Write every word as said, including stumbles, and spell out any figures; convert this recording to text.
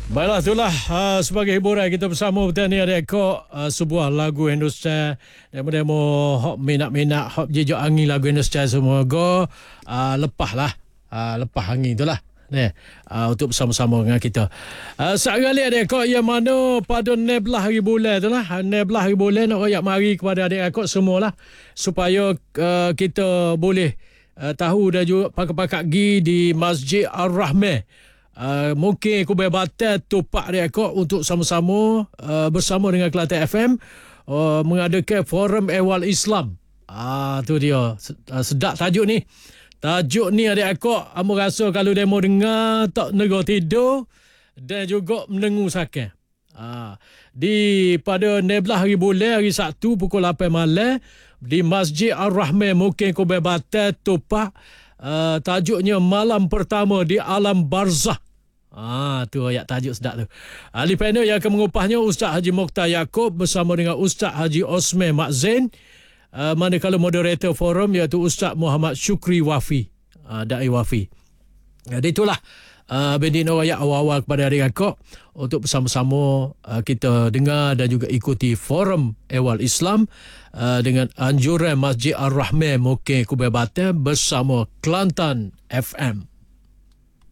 Baiklah, itulah uh, sebagai hiburan kita bersama bertani adik-adik uh, sebuah lagu Indonesia demo-demo hok minat-minat hok jejak angin lagu Indonesia semua go uh, lepah lah uh, lepah angin itulah ni uh, untuk bersama-sama dengan kita. Uh, sekali adik-adik yang mana pada enam belas hari bulan itulah enam belas hari bulan nak royak mari kepada adik-adik semualah supaya uh, kita boleh uh, tahu dan juga pakak-pakak gi di Masjid Ar-Rahmah. Uh, mungkin aku berbatal tupak dia kok untuk sama-sama uh, bersama dengan Kelantan F M uh, mengadakan forum ehwal Islam. Ah tu dia uh, sedap tajuk ni. Tajuk ni adik akak amu rasa kalau demo dengar tak nego tidur dan juga mendengu sakan. Ah di pada enam belas hari bulan hari Sabtu pukul lapan malam di Masjid Ar-Rahmah mungkin aku berbatal tupak uh, tajuknya malam pertama di alam barzah. Ah tu ayat tajuk sedap tu. Ahli panel yang akan mengupahnya Ustaz Haji Mokhtar Yaakob bersama dengan Ustaz Haji Osman Mak Zain. Uh, manakala moderator forum iaitu Ustaz Muhammad Syukri Wafi, uh, Dai Wafi. Jadi itulah uh, bendina ayat awal-awal kepada adik akak untuk bersama-sama uh, kita dengar dan juga ikuti forum ehwal Islam uh, dengan anjuran Masjid Ar-Rahmah Mokeh Kubai Batam bersama Kelantan F M.